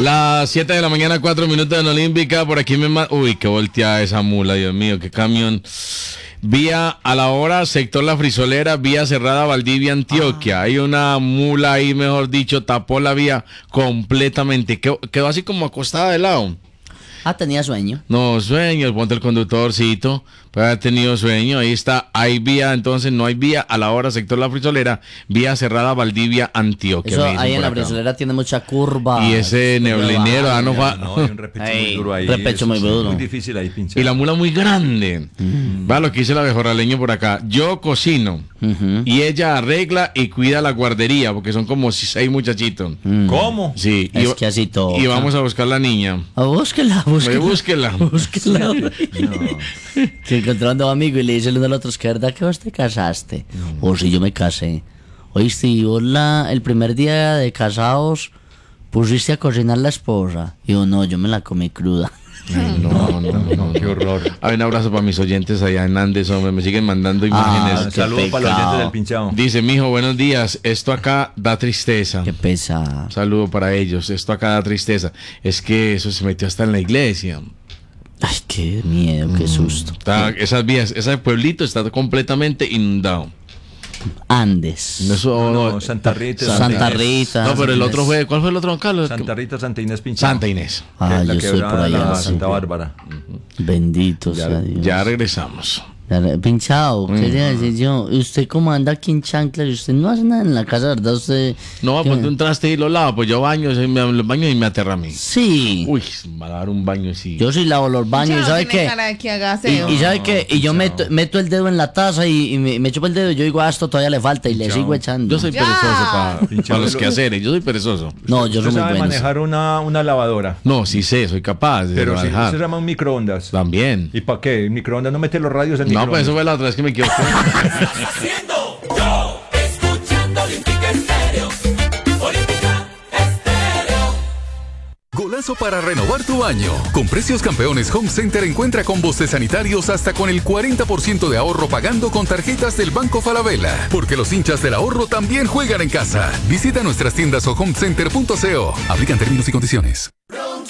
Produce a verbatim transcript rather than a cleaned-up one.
Las siete de la mañana, cuatro minutos en Olímpica. Por aquí me ma- Uy, qué volteada esa mula, Dios mío, qué camión. Vía a la hora, sector La Frisolera, vía cerrada Valdivia, Antioquia. Ah. Hay una mula ahí, mejor dicho, tapó la vía completamente. Quedó, quedó así como acostada de lado. Ah, tenía sueño. No, sueño, ponte el conductorcito. Pues ha tenido sueño, ahí está, hay vía, entonces no hay vía a la hora, sector La Frisolera, vía cerrada Valdivia, Antioquia. Eso ahí en La Frisolera tiene mucha curva. Y ese neoblinero, ah, no va. No, hay un repecho Ey, muy duro ahí. repecho muy duro. Es muy difícil ahí pinchar. Y la mula muy grande. Mm. Va lo que dice la mejoraleño por acá. Yo cocino uh-huh. y ella arregla y cuida la guardería, porque son como seis muchachitos. Mm. ¿Cómo? Sí. Es y, que así todo. Y vamos a buscar la niña. A búsquela, búsquela. Búsquela. Búsquela. No. Que encontrando a un amigo y le dice el uno al otro, ¿es que verdad que vos te casaste? O no. Oh, sí, yo me casé. Oíste, y vos la, el primer día de casados pusiste a cocinar la esposa. Y yo, no, yo me la comí cruda. Ay, no, no, no, no, qué horror. Hay un abrazo para mis oyentes allá en Andes, hombre, me siguen mandando imágenes. Ah, saludos para los oyentes del pinchado. Dice, mijo, buenos días, esto acá da tristeza. Qué pesa. Saludo para ellos, esto acá da tristeza. Es que eso se metió hasta en la iglesia. Ay, qué miedo, qué susto. Está, esas vías, ese pueblito está completamente inundado. Andes. Eso, no, no, Santa Rita. Santa, Santa Rita. No, pero el otro fue, ¿cuál fue el otro, don Carlos? Santa Rita, Santa Inés Pinchado. Santa Inés. Ah, yo soy por allá. La Santa Bárbara. Uh-huh. Bendito ya, sea Dios. Ya regresamos. Pinchado, mm. quería decir yo, usted como anda aquí en chanclas y usted no hace nada en la casa, ¿verdad? Usted no, pues un traste y lo lavo, pues yo baño, me baño y me aterra a mí. Sí. Uy, me va a dar un baño así. Yo sí lavo los baños, ¿y sabe qué? Y, y sabe no, qué, y yo meto, meto el dedo en la taza y, y me, me chupo el dedo y yo digo, ah, esto todavía le falta y pinchado. Le sigo echando. Yo soy ya. perezoso para pa los quehaceres, yo soy perezoso. No, yo soy muy sabe bueno. manejar una, una lavadora? No, sí sé, soy capaz de pero manejar. Pero si se llama un microondas. También. ¿Y para qué? ¿El microondas no mete los radios en no, microondas? No, pues eso fue la otra vez que me equivoqué. ¿Estás haciendo? Yo, escuchando Olímpica Estéreo. Olímpica Estéreo. Golazo para renovar tu baño. Con Precios Campeones Home Center encuentra combos de sanitarios hasta con el cuarenta por ciento de ahorro pagando con tarjetas del Banco Falabella. Porque los hinchas del ahorro también juegan en casa. Visita nuestras tiendas o homecenter punto co. Aplican términos y condiciones.